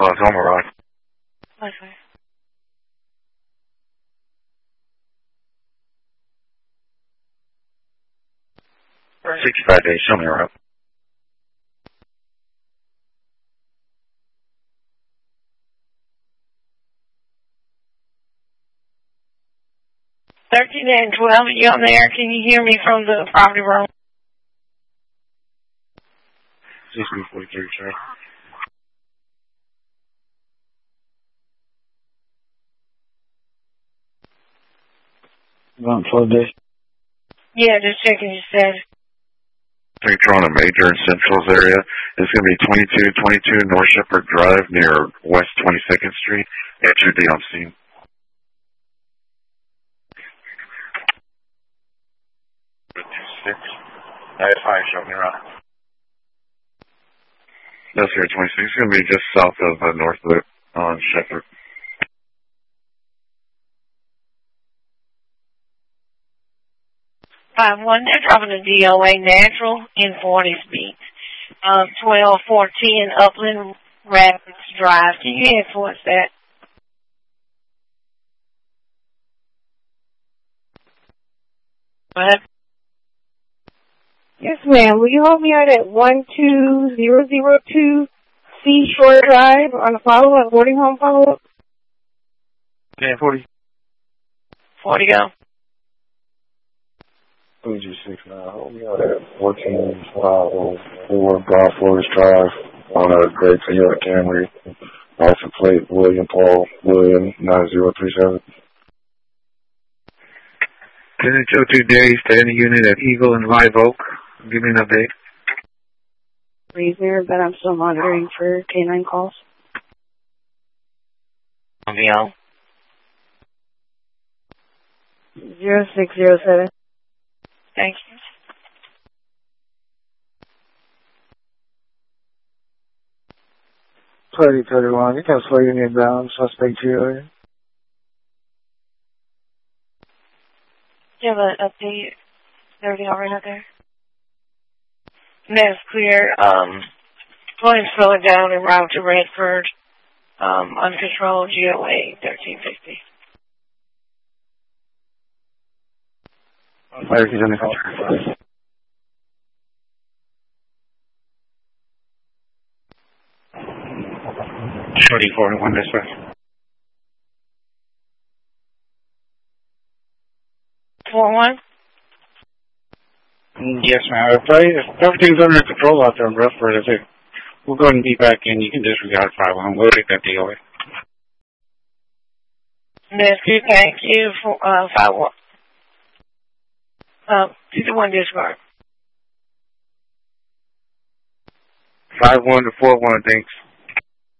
It's Homer Rock. Okay. 65 days, show me around. $13 and $12, you on there? Can you hear me from the property room? 43, sir. About 12 days. Yeah, just checking your status. Toronto Major in Central's area. It's going to be 2222 North Shepherd Drive near West 22nd Street. Entry D on scene. Hi, show me around. That's here, 26. It's going to be just south of North Loop on Shepherd. They're dropping a DOA natural in 40 speed. 12410 Upland Rapids Drive. Can you influence that? What? Yes, ma'am. Will you hold me out at 12002 Seashore Drive on a follow-up, boarding home follow-up? Okay, 40. 40 go. 226 now. Hold me out at 14504 Golf Forest Drive on a Great Toyota Camry. License plate William Paul William 9037. 10-2 days to any unit at Eagle and Live Oak. Give me an update. Reason, but I'm still monitoring for canine calls. VO. 0607. Thank you. Party 31. You can slow your name down. Suspect to your area. Do you have an update? Is everything all right out there? That's clear. Volume slowing down en route to Redford. Uncontrolled GOA 1350. Fire is under control. 34-1 dispatch. One. Yes, ma'am. If everything's under control out there in Redford, we'll go ahead and be back in. You can disregard 5-1. We'll take that deal away. That's good. Thank you for 5-1. 2-1 discard. 5-1 to 4-1, thanks.